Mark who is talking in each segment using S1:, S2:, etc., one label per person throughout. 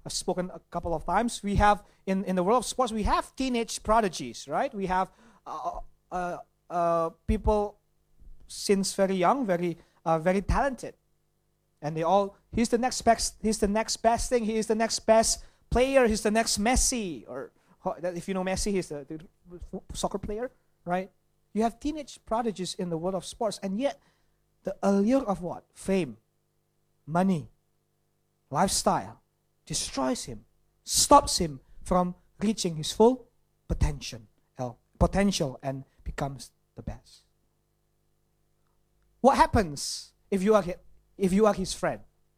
S1: I've spoken a couple of times. We have, in the world of sports, we have teenage prodigies, right? We have people since very young, very talented. And they all, he's the next best thing, he is the next best player, he's the next Messi. Or if you know Messi, he's the soccer player, right? You have teenage prodigies in the world of sports, and yet the allure of what? Fame, money, lifestyle destroys him, stops him from reaching his full potential and becomes the best. What happens if you are his friend?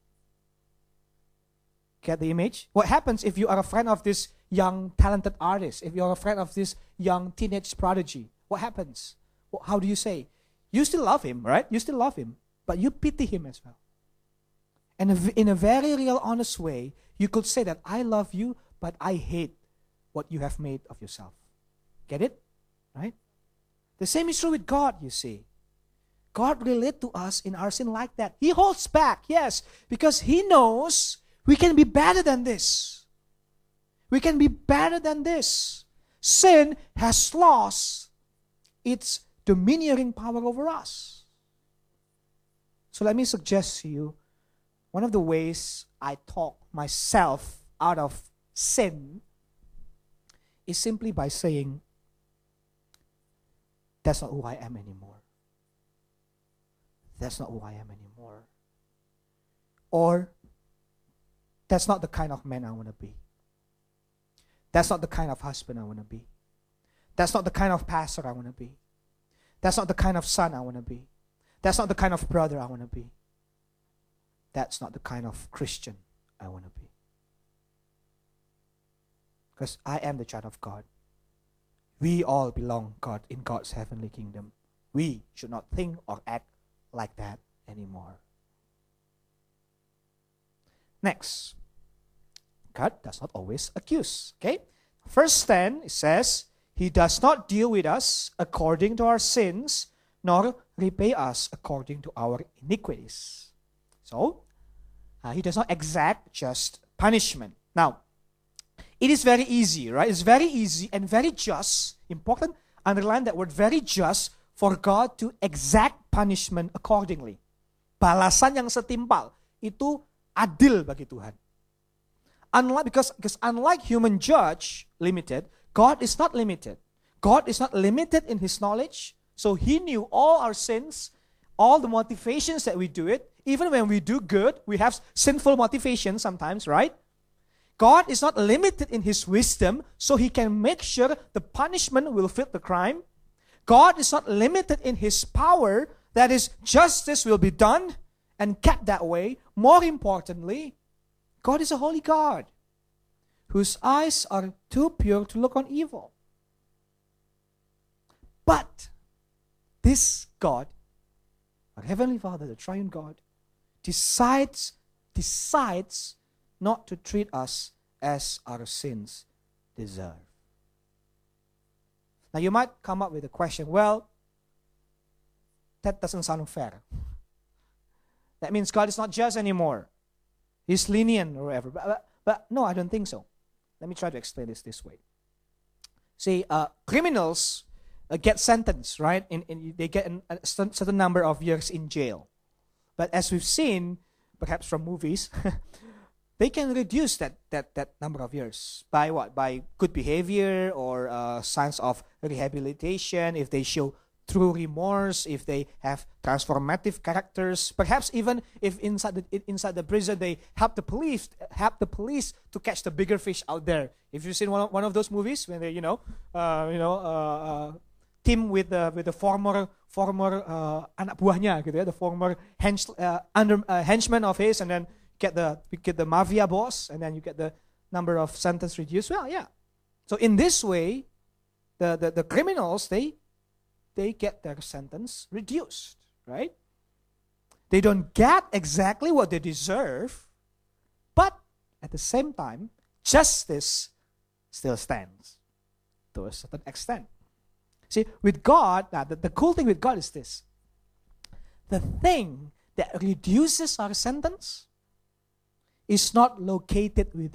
S1: Get the image? What happens if you are a friend of this young talented artist? If you are a friend of this young teenage prodigy? What happens? How do you say? You still love him, right? You still love him, but you pity him as well. And in a very real, honest way, you could say that I love you, but I hate what you have made of yourself. Get it? Right? The same is true with God, you see. God relates to us in our sin like that. He holds back, yes, because He knows we can be better than this. We can be better than this. Sin has lost its domineering power over us. So let me suggest to you, one of the ways I talk myself out of sin is simply by saying, that's not who I am anymore. That's not who I am anymore. Or, that's not the kind of man I want to be. That's not the kind of husband I want to be. That's not the kind of pastor I want to be. That's not the kind of son I want to be. That's not the kind of brother I want to be. That's not the kind of Christian I want to be. Because I am the child of God. We all belong God in God's heavenly kingdom. We should not think or act like that anymore. Next, God does not always accuse. Okay, verse 10 it says, He does not deal with us according to our sins, nor repay us according to our iniquities. So, He does not exact just punishment. Now, it is very easy, right? It's very easy and very just. Important, underline that word, very just, for God to exact punishment accordingly. Balasan yang setimpal itu adil bagi Tuhan. Because unlike human judge limited, God is not limited. God is not limited in His knowledge. So He knew all our sins, all the motivations that we do it. Even when we do good, we have sinful motivations sometimes, right? God is not limited in His wisdom, so He can make sure the punishment will fit the crime. God is not limited in His power, that is, justice will be done and kept that way. More importantly, God is a holy God whose eyes are too pure to look on evil. But this God, our Heavenly Father, the Triune God, decides not to treat us as our sins deserve. Now you might come up with a question, well, that doesn't sound fair. That means God is not just anymore. He's lenient or whatever. But no, I don't think so. Let me try to explain this way. See, criminals get sentenced, right? They get a certain number of years in jail. But as we've seen, perhaps from movies, they can reduce that number of years by what? By good behavior or signs of rehabilitation, if they show true remorse, if they have transformative characters, perhaps even if inside the prison they help the police to catch the bigger fish out there. If you've seen one of those movies when they team with the former anak buahnya gitu ya, the former henchman of his, and then get the mafia boss, and then you get the number of sentence reduced. Well, yeah. So in this way, the criminals they get their sentence reduced, right? They don't get exactly what they deserve, but at the same time, justice still stands to a certain extent. See, with God, the cool thing with God is this. The thing that reduces our sentence is not located within